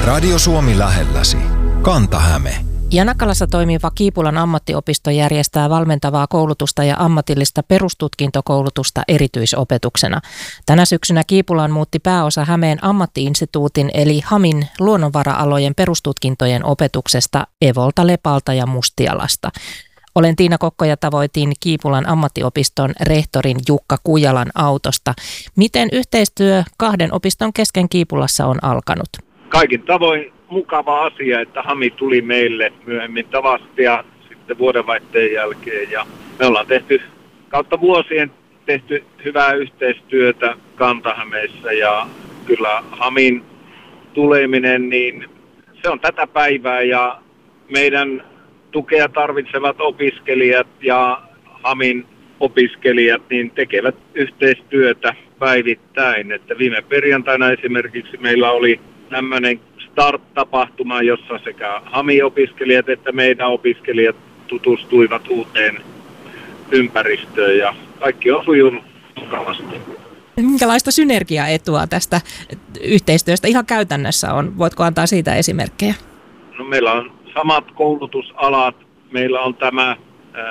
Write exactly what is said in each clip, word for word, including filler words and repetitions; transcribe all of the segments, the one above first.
Radio Suomi lähelläsi. Kanta-Häme. Janakalassa toimiva Kiipulan ammattiopisto järjestää valmentavaa koulutusta ja ammatillista perustutkintokoulutusta erityisopetuksena. Tänä syksynä Kiipulaan muutti pääosa Hämeen ammattiinstituutin eli HAMin luonnonvara-alojen perustutkintojen opetuksesta Evolta, Lepalta ja Mustialasta. Olen Tiina Kokko ja tavoitin Kiipulan ammattiopiston rehtorin Jukka Kujalan autosta. Miten yhteistyö kahden opiston kesken Kiipulassa on alkanut? Kaikin tavoin mukava asia, että HAMI tuli meille myöhemmin Tavastia sitten vuodenvaihteen jälkeen. Ja me ollaan tehty kautta vuosien tehty hyvää yhteistyötä Kanta-Hämeessä ja kyllä HAMin tuleminen, niin se on tätä päivää ja meidän tukea tarvitsevat opiskelijat ja HAMin opiskelijat niin tekevät yhteistyötä päivittäin. Että viime perjantaina esimerkiksi meillä oli tämmöinen start-tapahtuma, jossa sekä HAMI-opiskelijat että meidän opiskelijat tutustuivat uuteen ympäristöön ja kaikki on sujunut mukavasti. Minkälaista synergiaetua tästä yhteistyöstä ihan käytännössä on? Voitko antaa siitä esimerkkejä? No, meillä on samat koulutusalat. Meillä on tämä äh,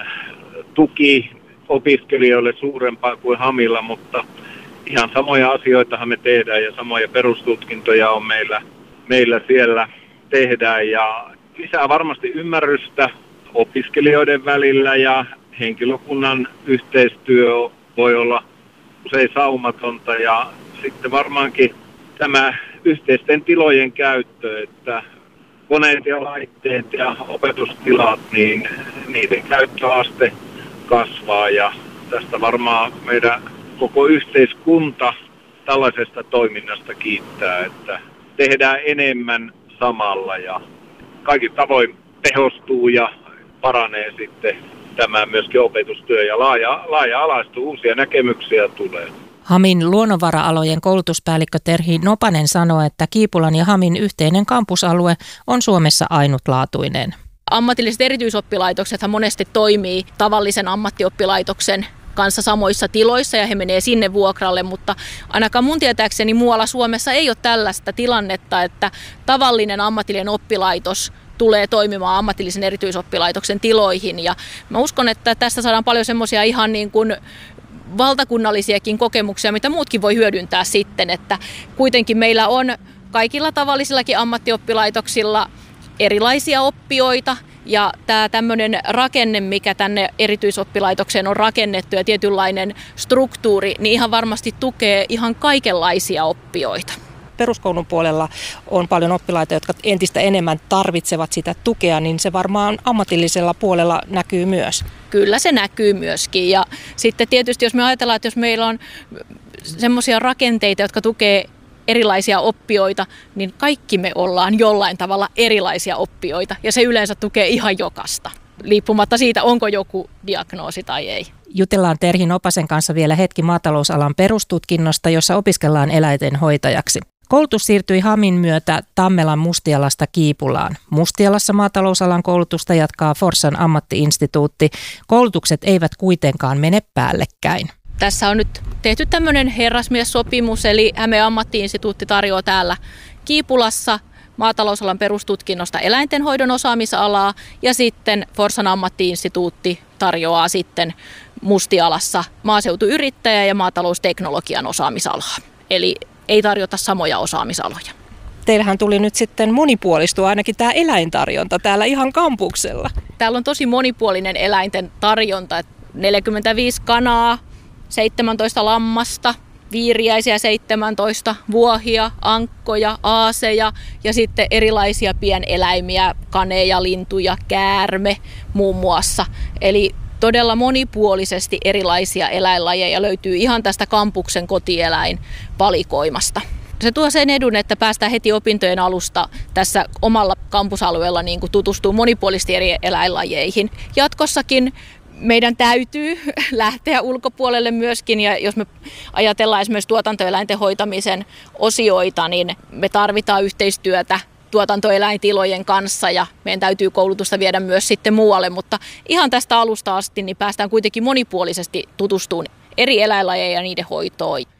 tuki opiskelijoille suurempaa kuin HAMilla, mutta ihan samoja asioitahan me tehdään ja samoja perustutkintoja on meillä, meillä siellä tehdään ja lisää varmasti ymmärrystä opiskelijoiden välillä ja henkilökunnan yhteistyö voi olla usein saumatonta ja sitten varmaankin tämä yhteisten tilojen käyttö, että koneet ja laitteet ja opetustilat, niin niiden käyttöaste kasvaa ja tästä varmaan meidän koko yhteiskunta tällaisesta toiminnasta kiittää, että tehdään enemmän samalla ja kaikin tavoin tehostuu ja paranee sitten tämä myöskin opetustyö ja laaja, laaja-alaistuu, uusia näkemyksiä tulee. HAMin luonnonvara-alojen koulutuspäällikkö Terhi Nopanen sanoi, että Kiipulan ja HAMin yhteinen kampusalue on Suomessa ainutlaatuinen. Ammatilliset erityisoppilaitoksethan monesti toimii tavallisen ammattioppilaitoksen kanssa samoissa tiloissa ja he menee sinne vuokralle, mutta ainakaan mun tietääkseni muualla Suomessa ei ole tällaista tilannetta, että tavallinen ammatillinen oppilaitos tulee toimimaan ammatillisen erityisoppilaitoksen tiloihin ja mä uskon, että tästä saadaan paljon semmoisia ihan niin kuin valtakunnallisiakin kokemuksia, mitä muutkin voi hyödyntää sitten, että kuitenkin meillä on kaikilla tavallisillakin ammattioppilaitoksilla erilaisia oppijoita ja tämä tämmöinen rakenne, mikä tänne erityisoppilaitokseen on rakennettu ja tietynlainen struktuuri, niin ihan varmasti tukee ihan kaikenlaisia oppijoita. Peruskoulun puolella on paljon oppilaita, jotka entistä enemmän tarvitsevat sitä tukea, niin se varmaan ammatillisella puolella näkyy myös. Kyllä se näkyy myöskin ja sitten tietysti jos me ajatellaan, että jos meillä on semmoisia rakenteita, jotka tukee erilaisia oppijoita, niin kaikki me ollaan jollain tavalla erilaisia oppijoita ja se yleensä tukee ihan jokaista, riippumatta siitä, onko joku diagnoosi tai ei. Jutellaan Terhi Nopasen kanssa vielä hetki maatalousalan perustutkinnosta, jossa opiskellaan eläinten hoitajaksi. Koulutus siirtyi HAMin myötä Tammelan Mustialasta Kiipulaan. Mustialassa maatalousalan koulutusta jatkaa Forssan ammattiinstituutti. Koulutukset eivät kuitenkaan mene päällekkäin. Tässä on nyt tehty tämmöinen herrasmiessopimus, eli Hämeen ammattiinstituutti tarjoaa täällä Kiipulassa maatalousalan perustutkinnosta eläintenhoidon osaamisalaa ja sitten Forssan ammattiinstituutti tarjoaa sitten Mustialassa maaseutuyrittäjä ja maatalousteknologian osaamisalaa. Eli ei tarjota samoja osaamisaloja. Teillähän tuli nyt sitten monipuolistua ainakin tämä eläintarjonta täällä ihan kampuksella. Täällä on tosi monipuolinen eläinten tarjonta. neljäkymmentäviisi kanaa, seitsemäntoista lammasta, viiriäisiä seitsemäntoista, vuohia, ankkoja, aaseja ja sitten erilaisia pieneläimiä, kaneja, lintuja, käärme muun muassa. Eli todella monipuolisesti erilaisia eläinlajeja löytyy ihan tästä kampuksen kotieläinvalikoimasta. Se tuo sen edun, että päästään heti opintojen alusta tässä omalla kampusalueella niin kuin tutustuu monipuolisesti eri eläinlajeihin. Jatkossakin meidän täytyy lähteä ulkopuolelle myöskin, ja jos me ajatellaan esimerkiksi tuotantoeläinten hoitamisen osioita, niin me tarvitaan yhteistyötä tuotantoeläintilojen kanssa ja meidän täytyy koulutusta viedä myös sitten muualle, mutta ihan tästä alusta asti niin päästään kuitenkin monipuolisesti tutustumaan eri eläinlajeja ja niiden hoitoon.